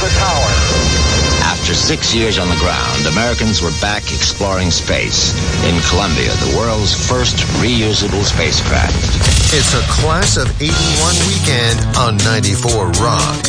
the tower. After 6 years on the ground, Americans were back exploring space in Columbia, the world's first reusable spacecraft. It's a Class of 81 weekend on 94 Rock.